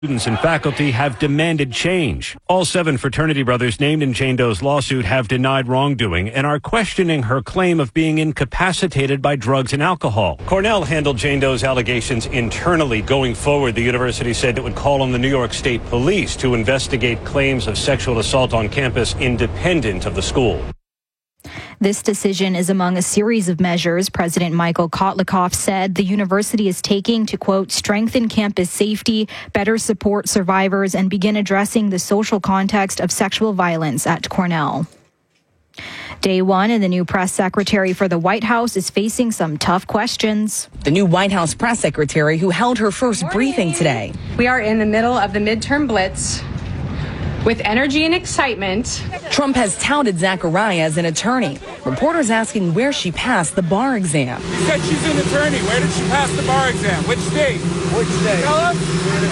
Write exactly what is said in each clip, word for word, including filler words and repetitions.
Students and faculty have demanded change. All seven fraternity brothers named in Jane Doe's lawsuit have denied wrongdoing and are questioning her claim of being incapacitated by drugs and alcohol. Cornell handled Jane Doe's allegations internally. Going forward, the university said it would call on the New York State Police to investigate claims of sexual assault on campus independent of the school. This decision is among a series of measures President Michael Kotlikoff said the university is taking to, quote, strengthen campus safety, better support survivors, and begin addressing the social context of sexual violence at Cornell. Day one, and the new press secretary for the White House is facing some tough questions. The new White House press secretary who held her first briefing today. We are in the middle of the midterm blitz. With energy and excitement. Trump has touted Zachariah as an attorney. Reporters asking where she passed the bar exam. She said she's an attorney. Where did she pass the bar exam? Which state? Which state? Tell us.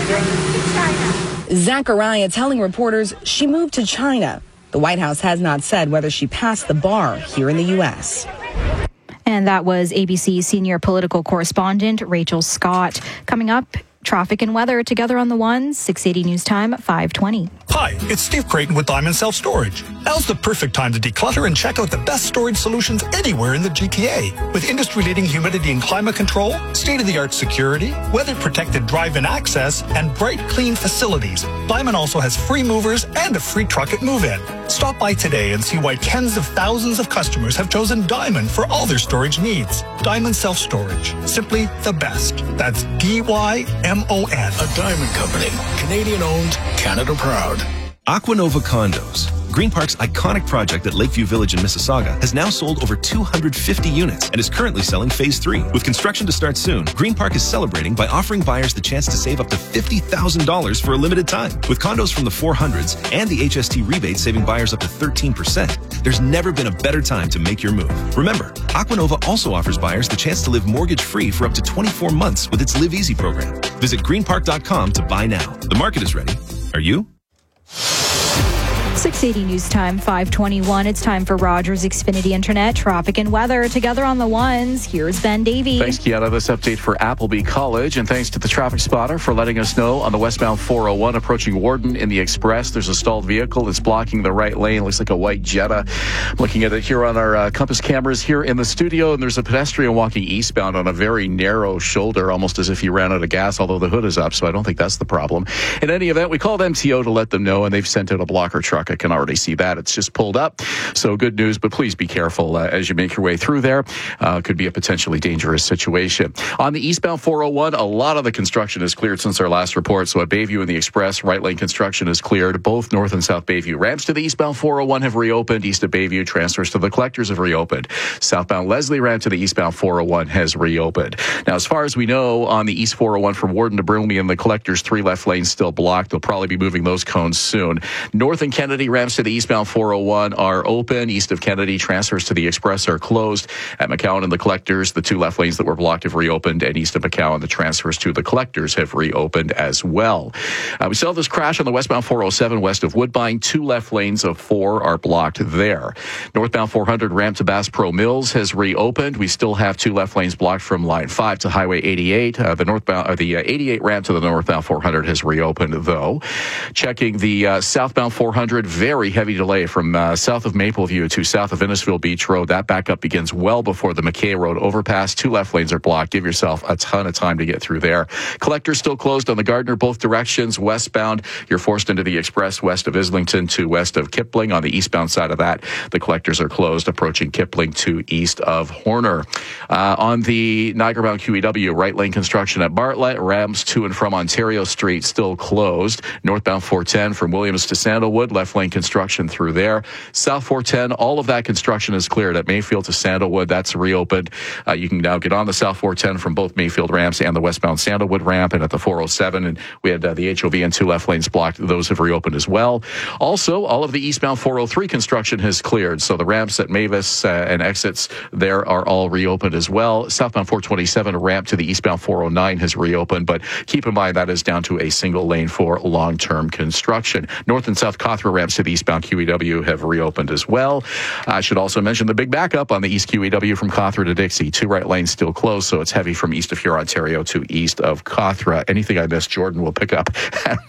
China. Zachariah telling reporters she moved to China. The White House has not said whether she passed the bar here in the U S. And that was A B C senior political correspondent Rachel Scott. Coming up, traffic and weather together on the ones, six eighty News Time, five twenty. Hi, it's Steve Creighton with Diamond Self Storage. Now's the perfect time to declutter and check out the best storage solutions anywhere in the G T A. With industry-leading humidity and climate control, state-of-the-art security, weather-protected drive-in access, and bright, clean facilities, Diamond also has free movers and a free truck at move-in. Stop by today and see why tens of thousands of customers have chosen Diamond for all their storage needs. Diamond Self Storage, simply the best. That's D Y M O N. A Diamond Company, Canadian-owned, Canada-proud. Aquanova Condos, Green Park's iconic project at Lakeview Village in Mississauga, has now sold over two hundred fifty units and is currently selling phase three. With construction to start soon, Green Park is celebrating by offering buyers the chance to save up to fifty thousand dollars for a limited time. With condos from the four hundreds and the H S T rebate saving buyers up to thirteen percent, there's never been a better time to make your move. Remember, Aquanova also offers buyers the chance to live mortgage-free for up to twenty-four months with its Live Easy program. Visit green park dot com to buy now. The market is ready. Are you? six eighty News Time, five twenty-one. It's time for Rogers Xfinity Internet, traffic and weather together on the ones. Here's Ben Davey. Thanks, Kiana. This update for Appleby College, and thanks to the traffic spotter for letting us know on the westbound four oh one approaching Warden in the Express. There's a stalled vehicle that's blocking the right lane. Looks like a white Jetta. Looking at it here on our uh, compass cameras here in the studio, and there's a pedestrian walking eastbound on a very narrow shoulder, almost as if he ran out of gas, although the hood is up, so I don't think that's the problem. In any event, we called M T O to let them know, and they've sent out a blocker truck. I can already see that. It's just pulled up. So good news, but please be careful uh, as you make your way through there. Uh, could be a potentially dangerous situation. On the eastbound four oh one, a lot of the construction is cleared since our last report. So at Bayview and the Express, right lane construction is cleared. Both north and south Bayview ramps to the eastbound four oh one have reopened. East of Bayview, transfers to the collectors have reopened. Southbound Leslie ramp to the eastbound four oh one has reopened. Now, as far as we know, on the east four oh one from Warden to Brimley and the collectors, three left lanes still blocked. They'll probably be moving those cones soon. North and Kennedy ramps to the eastbound four oh one are open. East of Kennedy, transfers to the Express are closed. At McCowan and the collectors, the two left lanes that were blocked have reopened, and east of McCowan, the transfers to the collectors have reopened as well. Uh, we still have this crash on the westbound four oh seven west of Woodbine. Two left lanes of four are blocked there. Northbound four hundred ramp to Bass Pro Mills has reopened. We still have two left lanes blocked from line five to Highway eighty-eight. Uh, the northbound, uh, the uh, eighty-eight ramp to the northbound four hundred has reopened though. Checking the uh, southbound four hundred, very heavy delay from uh, south of Mapleview to south of Innisfil Beach Road. That backup begins well before the McKay Road overpass. Two left lanes are blocked. Give yourself a ton of time to get through there. Collector still closed on the Gardner both directions. Westbound, you're forced into the Express west of Islington to west of Kipling. On the eastbound side of that, the collectors are closed, approaching Kipling to east of Horner. Uh, on the Niagara-bound Q E W, right lane construction at Bartlett. Ramps to and from Ontario Street still closed. Northbound four ten from Williams to Sandalwood, left lane construction through there. South four ten, all of that construction is cleared at Mayfield to Sandalwood. That's reopened. Uh, you can now get on the South four ten from both Mayfield ramps and the westbound Sandalwood ramp, and at the four oh seven, and we had uh, the H O V and two left lanes blocked. Those have reopened as well. Also, all of the eastbound four oh three construction has cleared, so the ramps at Mavis uh, and exits there are all reopened as well. Southbound four twenty-seven, a ramp to the eastbound four oh nine has reopened, but keep in mind that is down to a single lane for long-term construction. North and South Cawthra ramps ramps to the eastbound Q E W have reopened as well. I should also mention the big backup on the East Q E W from Cawthra to Dixie. Two right lanes still closed, so it's heavy from east of Huron, Ontario to east of Cawthra. Anything I missed, Jordan will pick up at